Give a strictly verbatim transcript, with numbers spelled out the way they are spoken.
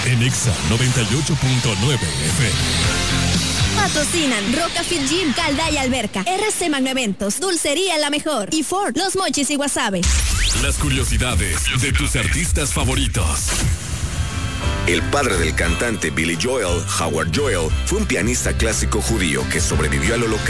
en Exa noventa y ocho punto nueve F M. Patrocinan Roca Fit Gym, Calda y Alberca, R C Magno Eventos, Dulcería La Mejor y Ford, Los Mochis y Guasave. Las curiosidades de tus artistas favoritos. El padre del cantante Billy Joel, Howard Joel, fue un pianista clásico judío que sobrevivió al holocausto.